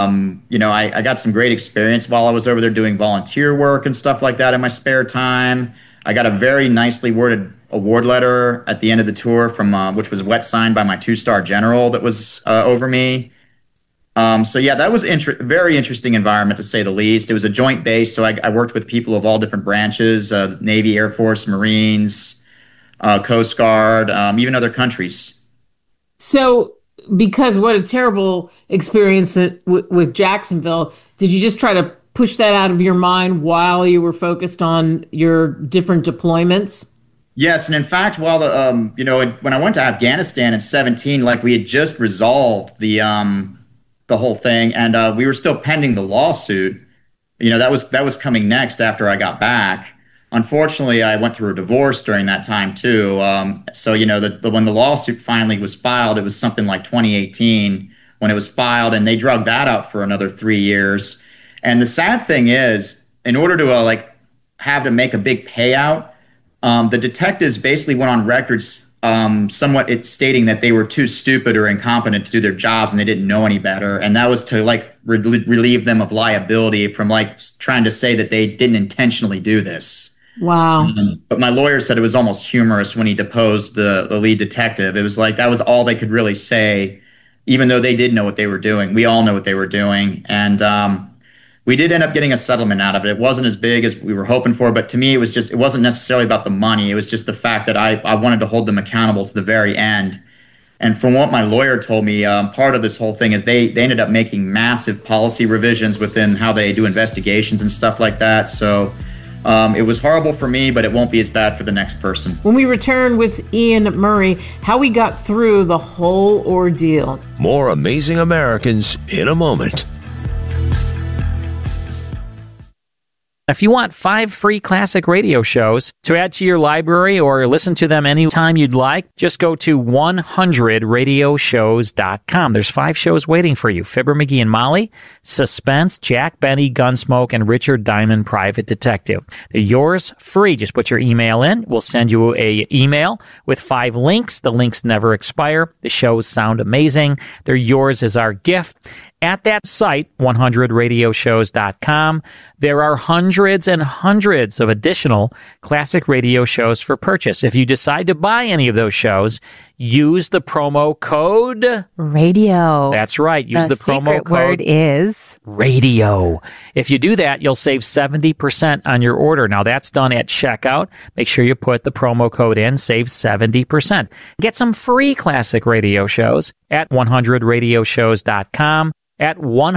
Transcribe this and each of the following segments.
I got some great experience while I was over there doing volunteer work and stuff like that in my spare time. I got a very nicely worded award letter at the end of the tour from which was wet signed by my 2-star general that was over me. That was very interesting environment, to say the least. It was a joint base, so I worked with people of all different branches, Navy, Air Force, Marines, Coast Guard, even other countries. So, because what a terrible experience with Jacksonville, did you just try to push that out of your mind while you were focused on your different deployments? Yes, and in fact, while when I went to Afghanistan in 2017, like we had just resolved the whole thing, and we were still pending the lawsuit. That was coming next after I got back. Unfortunately, I went through a divorce during that time too. When the lawsuit finally was filed, it was something like 2018 when it was filed, and they dragged that out for another 3 years. And the sad thing is, in order to have to make a big payout, the detectives basically went on records somewhat stating that they were too stupid or incompetent to do their jobs and they didn't know any better. And that was to relieve them of liability from trying to say that they didn't intentionally do this. Wow. But my lawyer said it was almost humorous when he deposed the lead detective. It was like that was all they could really say, even though they did know what they were doing. We all know what they were doing. And we did end up getting a settlement out of it. It wasn't as big as we were hoping for, but to me, it wasn't necessarily about the money. It was just the fact that I wanted to hold them accountable to the very end. And from what my lawyer told me, part of this whole thing is they ended up making massive policy revisions within how they do investigations and stuff like that. So it was horrible for me, but it won't be as bad for the next person. When we return with Ian Murray, how we got through the whole ordeal. More Amazing Americans in a moment. If you want 5 free classic radio shows to add to your library or listen to them anytime you'd like, just go to 100radioshows.com. There's 5 shows waiting for you. Fibber McGee and Molly, Suspense, Jack Benny, Gunsmoke, and Richard Diamond, Private Detective. They're yours free. Just put your email in. We'll send you an email with 5 links. The links never expire. The shows sound amazing. They're yours as our gift. At that site, 100radioshows.com, there are hundreds and hundreds of additional classic radio shows for purchase. If you decide to buy any of those shows, use the promo code radio. That's right. Use the promo code. Word is radio. If you do that, you'll save 70% on your order. Now that's done at checkout. Make sure you put the promo code in, save 70%. Get some free classic radio shows at 100radioshows.com. at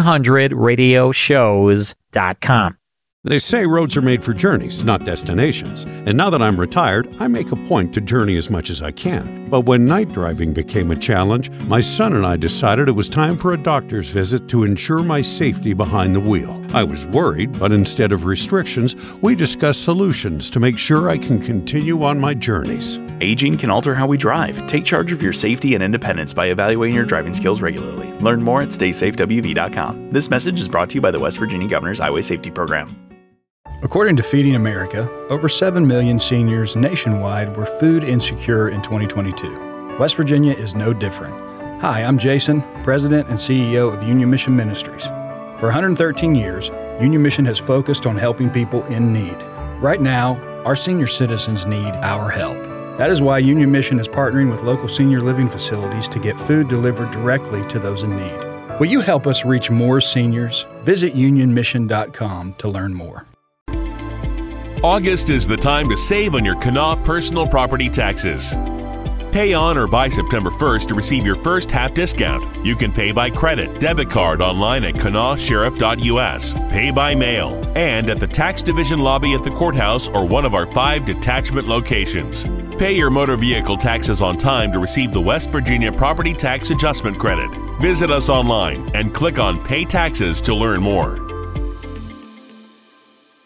100radioshows.com. They say roads are made for journeys, not destinations. And now that I'm retired, I make a point to journey as much as I can. But when night driving became a challenge, my son and I decided it was time for a doctor's visit to ensure my safety behind the wheel. I was worried, but instead of restrictions, we discussed solutions to make sure I can continue on my journeys. Aging can alter how we drive. Take charge of your safety and independence by evaluating your driving skills regularly. Learn more at StaySafeWV.com. This message is brought to you by the West Virginia Governor's Highway Safety Program. According to Feeding America, over 7 million seniors nationwide were food insecure in 2022. West Virginia is no different. Hi, I'm Jason, President and CEO of Union Mission Ministries. For 113 years, Union Mission has focused on helping people in need. Right now, our senior citizens need our help. That is why Union Mission is partnering with local senior living facilities to get food delivered directly to those in need. Will you help us reach more seniors? Visit unionmission.com to learn more. August is the time to save on your Kanawha personal property taxes. Pay on or by September 1st to receive your first half discount. You can pay by credit, debit card online at kanawsheriff.us, pay by mail, and at the tax division lobby at the courthouse or one of our 5 detachment locations. Pay your motor vehicle taxes on time to receive the West Virginia Property Tax Adjustment Credit. Visit us online and click on Pay Taxes to learn more.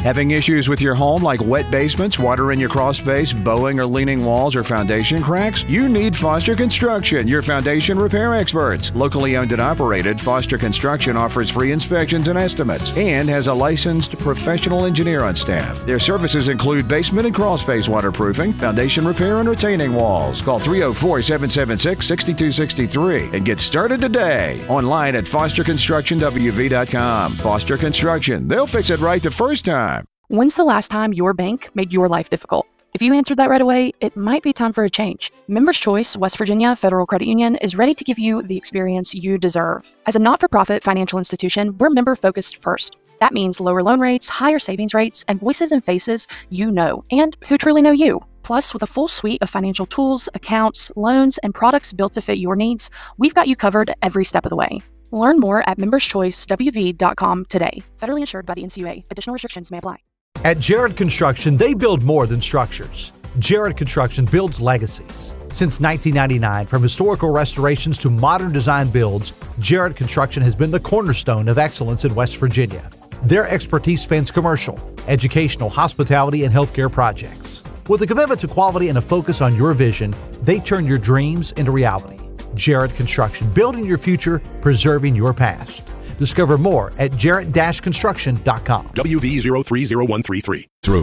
Having issues with your home like wet basements, water in your crawl space, bowing or leaning walls, or foundation cracks? You need Foster Construction, your foundation repair experts. Locally owned and operated, Foster Construction offers free inspections and estimates and has a licensed professional engineer on staff. Their services include basement and crawl space waterproofing, foundation repair, and retaining walls. Call 304-776-6263 and get started today. Online at fosterconstructionwv.com. Foster Construction. They'll fix it right the first time. When's the last time your bank made your life difficult? If you answered that right away, it might be time for a change. Members Choice West Virginia Federal Credit Union is ready to give you the experience you deserve. As a not-for-profit financial institution, we're member-focused first. That means lower loan rates, higher savings rates, and voices and faces you know and who truly know you. Plus, with a full suite of financial tools, accounts, loans, and products built to fit your needs, we've got you covered every step of the way. Learn more at memberschoicewv.com today. Federally insured by the NCUA. Additional restrictions may apply. At Jared Construction, they build more than structures. Jared Construction builds legacies. Since 1999, from historical restorations to modern design builds, Jared Construction has been the cornerstone of excellence in West Virginia. Their expertise spans commercial, educational, hospitality, and healthcare projects. With a commitment to quality and a focus on your vision, they turn your dreams into reality. Jared Construction, building your future, preserving your past. Discover more at jarrett-construction.com. WV030133. Through.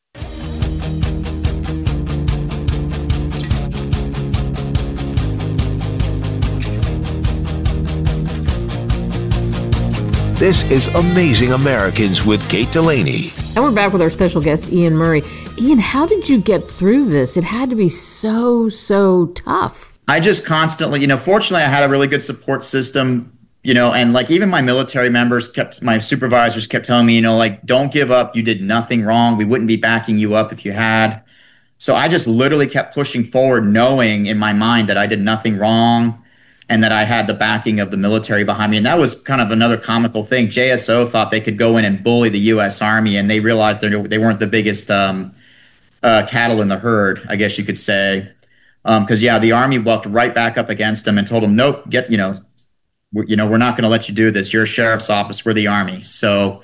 This is Amazing Americans with Kate Delaney. And we're back with our special guest, Ian Murray. Ian, how did you get through this? It had to be so tough. I just constantly, fortunately I had a really good support system, and like even my military members my supervisors kept telling me, don't give up. You did nothing wrong. We wouldn't be backing you up if you had. So I just literally kept pushing forward, knowing in my mind that I did nothing wrong and that I had the backing of the military behind me. And that was kind of another comical thing. JSO thought they could go in and bully the U.S. Army, and they realized they weren't the biggest cattle in the herd, I guess you could say. Because, the Army walked right back up against them and told them, nope, we're not going to let you do this. You're a sheriff's office. We're the Army. So,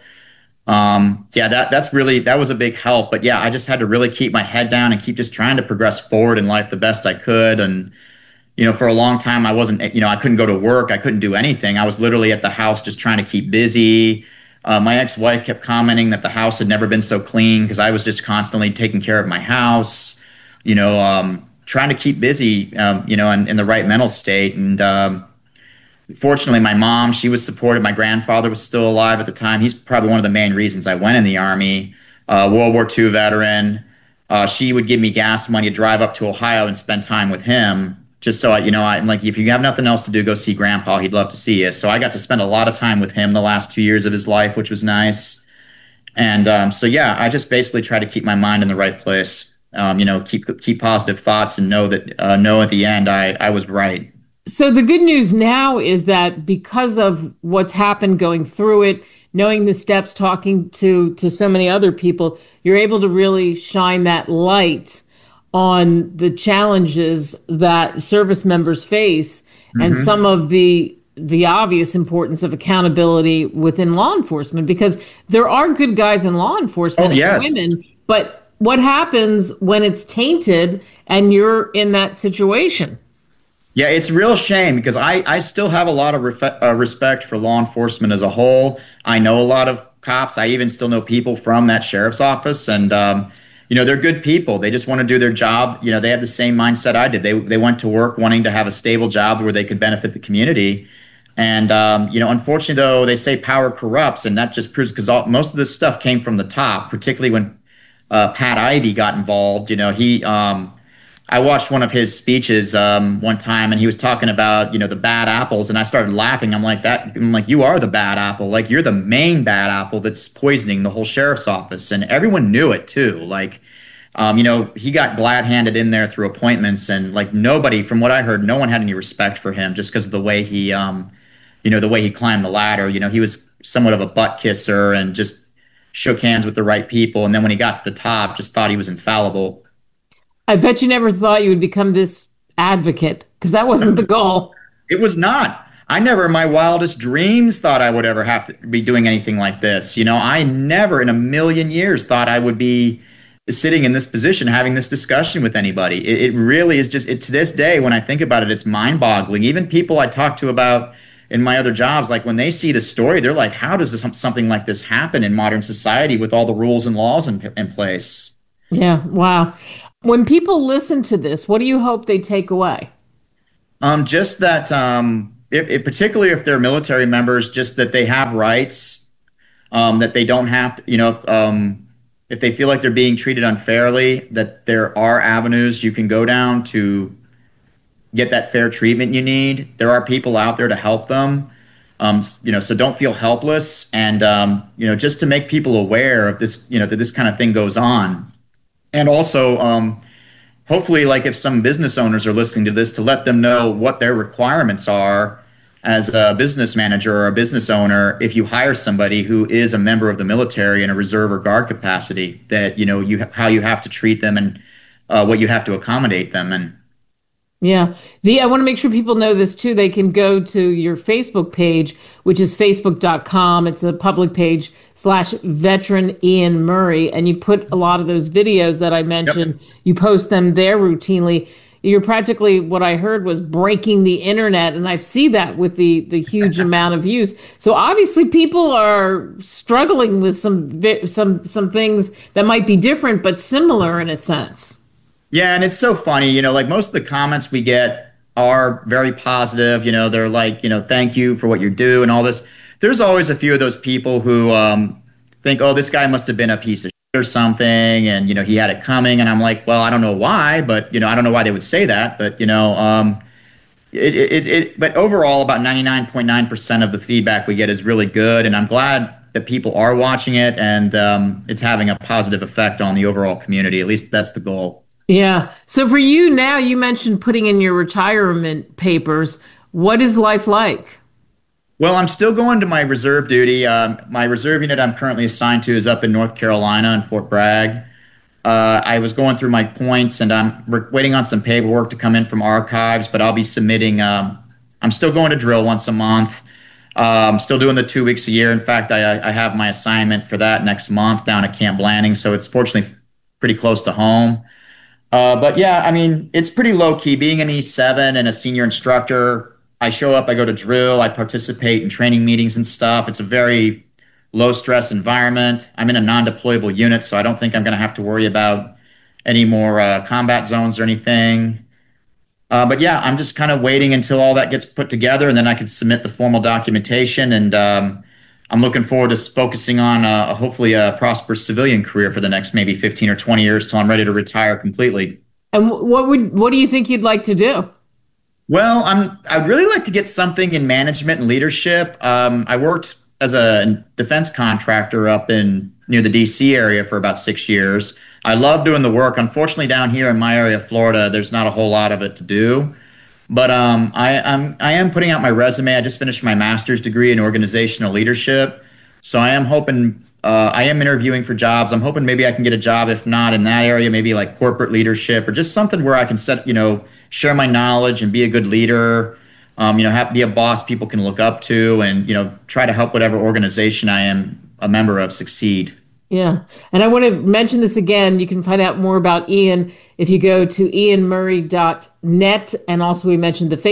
that was a big help. But, I just had to really keep my head down and keep just trying to progress forward in life the best I could. And, for a long time, I wasn't, I couldn't go to work. I couldn't do anything. I was literally at the house just trying to keep busy. My ex-wife kept commenting that the house had never been so clean because I was just constantly taking care of my house, trying to keep busy, in the right mental state. And fortunately, my mom, she was supportive. My grandfather was still alive at the time. He's probably one of the main reasons I went in the Army. World War II veteran. She would give me gas money to drive up to Ohio and spend time with him. Just so I'm like, if you have nothing else to do, go see Grandpa. He'd love to see you. So I got to spend a lot of time with him the last 2 years of his life, which was nice. And I just basically try to keep my mind in the right place. Keep positive thoughts and know that at the end I was right. So the good news now is that because of what's happened going through it, knowing the steps, talking to so many other people, you're able to really shine that light on the challenges that service members face and some of the obvious importance of accountability within law enforcement, because there are good guys in law enforcement and women, but what happens when it's tainted and you're in that situation? Yeah, it's a real shame because I still have a lot of respect for law enforcement as a whole. I know a lot of cops. I even still know people from that sheriff's office, and they're good people. They just want to do their job. They have the same mindset I did. They went to work wanting to have a stable job where they could benefit the community. And, unfortunately, though, they say power corrupts, and that just proves because most of this stuff came from the top, particularly when Pat Ivey got involved. I watched one of his speeches one time, and he was talking about, the bad apples, and I started laughing. I'm like, you are the bad apple. Like, you're the main bad apple that's poisoning the whole sheriff's office. And everyone knew it, too. Like, he got glad-handed in there through appointments, and, like, nobody, from what I heard, no one had any respect for him just because of the way he, the way he climbed the ladder. He was somewhat of a butt kisser and just shook hands with the right people. And then when he got to the top, just thought he was infallible. I bet you never thought you would become this advocate, because that wasn't the goal. It was not. I never in my wildest dreams thought I would ever have to be doing anything like this. I never in a million years thought I would be sitting in this position, having this discussion with anybody. It really is just, to this day, when I think about it, it's mind boggling. Even people I talk to about in my other jobs, like when they see the story, they're like, how does something like this happen in modern society with all the rules and laws in place? Yeah. Wow. When people listen to this, what do you hope they take away? Just that, particularly if they're military members, just that they have rights, that they don't have to, if they feel like they're being treated unfairly, that there are avenues you can go down to get that fair treatment you need. There are people out there to help them, so don't feel helpless. And, just to make people aware of this, that this kind of thing goes on. And also, hopefully, like if some business owners are listening to this, to let them know what their requirements are as a business manager or a business owner if you hire somebody who is a member of the military in a reserve or guard capacity, that how you have to treat them and what you have to accommodate them. And yeah, I want to make sure people know this too. They can go to your Facebook page, which is facebook.com. It's a public page /veteran Ian Murray, and you put a lot of those videos that I mentioned. Yep. You post them there routinely. You're practically, what I heard was breaking the internet, and I see that with the huge amount of views. So obviously people are struggling with some things that might be different but similar in a sense. Yeah, and it's so funny, like most of the comments we get are very positive. They're like, thank you for what you do and all this. There's always a few of those people who think, oh, this guy must have been a piece of or something, and he had it coming, and I'm like, well, I don't know why, but I don't know why they would say that, but but overall about 99.9% of the feedback we get is really good, and I'm glad that people are watching it, and it's having a positive effect on the overall community. At least that's the goal. Yeah. So for you now, you mentioned putting in your retirement papers. What is life like? Well, I'm still going to my reserve duty. My reserve unit I'm currently assigned to is up in North Carolina in Fort Bragg. I was going through my points, and we're waiting on some paperwork to come in from archives, but I'll be submitting. I'm still going to drill once a month. I'm still doing the 2 weeks a year. In fact, I have my assignment for that next month down at Camp Blanding, so it's fortunately pretty close to home. But yeah, I mean, it's pretty low key. Being an E7 and a senior instructor, I show up, I go to drill, I participate in training meetings and stuff. It's a very low stress environment. I'm in a non-deployable unit, so I don't think I'm going to have to worry about any more combat zones or anything. But yeah, I'm just kind of waiting until all that gets put together, and then I can submit the formal documentation. And I'm looking forward to focusing on hopefully a prosperous civilian career for the next maybe 15 or 20 years till I'm ready to retire completely. And what do you think you'd like to do? Well, I'd really like to get something in management and leadership. I worked as a defense contractor up near the D.C. area for about 6 years. I love doing the work. Unfortunately, down here in my area of Florida, there's not a whole lot of it to do. But I am putting out my resume. I just finished my master's degree in organizational leadership. So I am hoping, I am interviewing for jobs. I'm hoping maybe I can get a job, if not in that area, maybe like corporate leadership or just something where I can share my knowledge and be a good leader, be a boss people can look up to, and, try to help whatever organization I am a member of succeed. Yeah. And I want to mention this again. You can find out more about Ian if you go to ianmurray.net. And also we mentioned the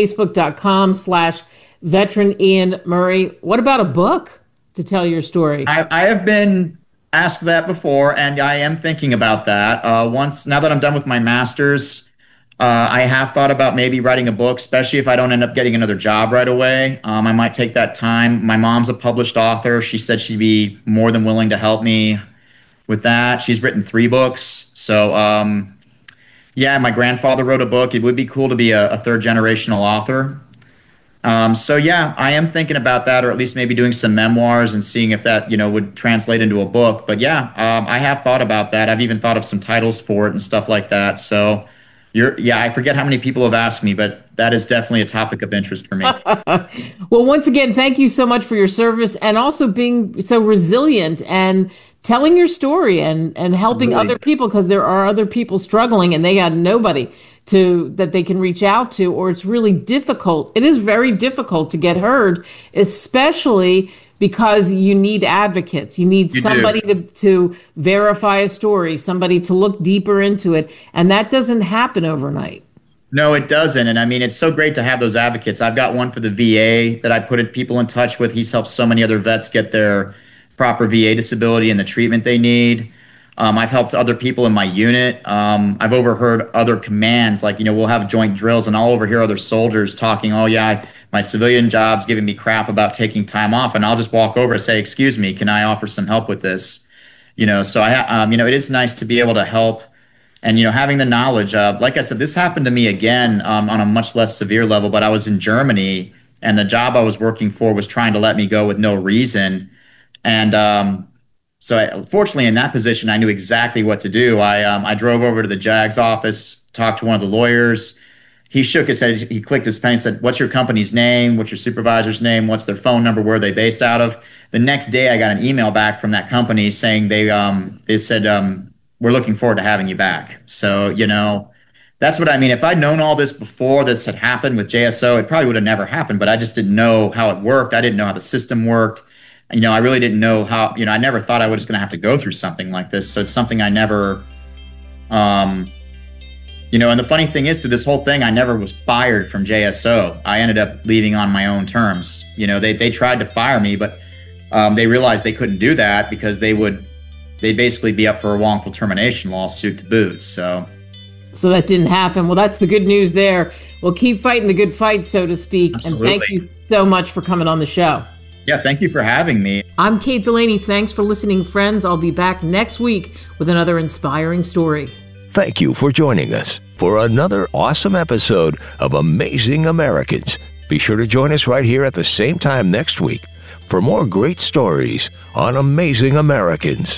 facebook.com/veteran Ian Murray. What about a book to tell your story? I have been asked that before, and I am thinking about that. Now that I'm done with my master's, I have thought about maybe writing a book, especially if I don't end up getting another job right away. I might take that time. My mom's a published author. She said she'd be more than willing to help me with that. She's written 3 books. So, yeah, my grandfather wrote a book. It would be cool to be a third generational author. So, yeah, I am thinking about that, or at least maybe doing some memoirs and seeing if that, would translate into a book. But, yeah, I have thought about that. I've even thought of some titles for it and stuff like that. So, I forget how many people have asked me, but that is definitely a topic of interest for me. Well, once again, thank you so much for your service and also being so resilient and telling your story and helping Absolutely. other people, because there are other people struggling and they got nobody that they can reach out to, or it's really difficult. It is very difficult to get heard, especially because you need advocates. You need somebody to verify a story, somebody to look deeper into it. And that doesn't happen overnight. No, it doesn't. And I mean, it's so great to have those advocates. I've got one for the VA that I put people in touch with. He's helped so many other vets get their proper VA disability and the treatment they need. I've helped other people in my unit. I've overheard other commands, like, we'll have joint drills and I'll overhear other soldiers talking, oh yeah, my civilian job's giving me crap about taking time off. And I'll just walk over and say, excuse me, can I offer some help with this? So it is nice to be able to help. And, having the knowledge of, like I said, this happened to me again on a much less severe level, but I was in Germany and the job I was working for was trying to let me go with no reason. And so fortunately in that position, I knew exactly what to do. I drove over to the JAG's office, talked to one of the lawyers. He shook his head, he clicked his pen and said, what's your company's name? What's your supervisor's name? What's their phone number? Where are they based out of? The next day I got an email back from that company saying they said, we're looking forward to having you back. So, that's what I mean. If I'd known all this before this had happened with JSO, it probably would have never happened, but I just didn't know how it worked. I didn't know how the system worked. I really didn't know how, I never thought I was going to have to go through something like this. So it's something I never, and the funny thing is, through this whole thing, I never was fired from JSO. I ended up leaving on my own terms. They tried to fire me, but they realized they couldn't do that because they'd basically be up for a wrongful termination lawsuit to boot. So that didn't happen. Well, that's the good news there. We'll keep fighting the good fight, so to speak. Absolutely. And thank you so much for coming on the show. Yeah, thank you for having me. I'm Kate Delaney. Thanks for listening, friends. I'll be back next week with another inspiring story. Thank you for joining us for another awesome episode of Amazing Americans. Be sure to join us right here at the same time next week for more great stories on Amazing Americans.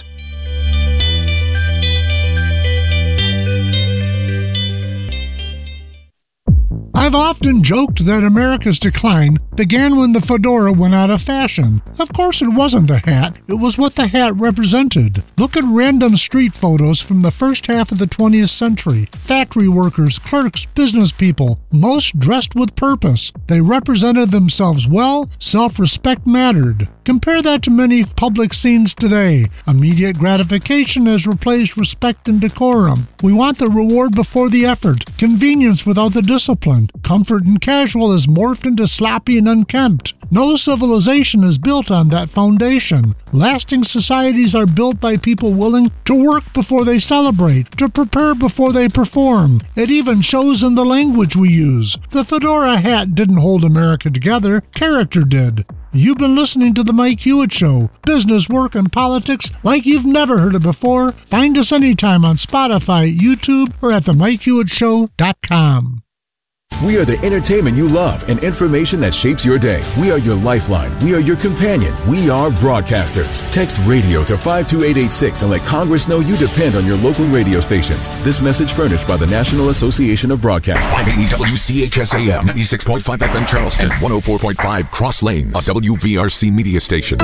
I've often joked that America's decline began when the fedora went out of fashion. Of course it wasn't the hat, it was what the hat represented. Look at random street photos from the first half of the 20th century. Factory workers, clerks, business people, most dressed with purpose. They represented themselves well, self-respect mattered. Compare that to many public scenes today. Immediate gratification has replaced respect and decorum. We want the reward before the effort, convenience without the discipline. Comfort and casual has morphed into sloppy and unkempt. No civilization is built on that foundation. Lasting societies are built by people willing to work before they celebrate, to prepare before they perform. It even shows in the language we use. The fedora hat didn't hold America together, character did. You've been listening to The Mike Hewitt Show. Business, work, and politics like you've never heard it before. Find us anytime on Spotify, YouTube, or at themikehewittShow.com. We are the entertainment you love and information that shapes your day. We are your lifeline. We are your companion. We are broadcasters. Text radio to 52886 and let Congress know you depend on your local radio stations. This message furnished by the National Association of Broadcasters. 580 WCHS-AM, 96.5 FM Charleston, 104.5 Cross Lanes, a WVRC media station.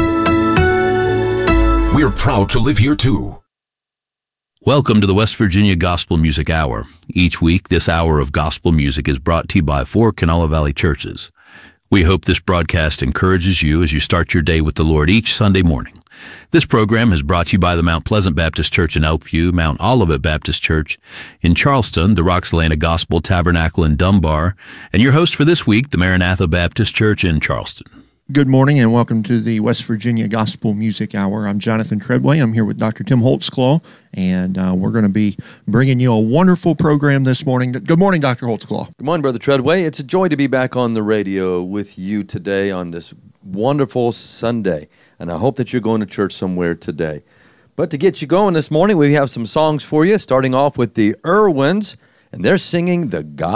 We're proud to live here too. Welcome to the West Virginia Gospel Music Hour. Each week, this hour of gospel music is brought to you by 4 Kanawha Valley churches. We hope this broadcast encourages you as you start your day with the Lord each Sunday morning. This program is brought to you by the Mount Pleasant Baptist Church in Elkview, Mount Olivet Baptist Church in Charleston, the Roxelana Gospel Tabernacle in Dunbar, and your host for this week, the Maranatha Baptist Church in Charleston. Good morning and welcome to the West Virginia Gospel Music Hour. I'm Jonathan Treadway. I'm here with Dr. Tim Holtzclaw, and we're going to be bringing you a wonderful program this morning. Good morning, Dr. Holtzclaw. Good morning, Brother Treadway. It's a joy to be back on the radio with you today on this wonderful Sunday, and I hope that you're going to church somewhere today. But to get you going this morning, we have some songs for you, starting off with the Irwins, and they're singing the God.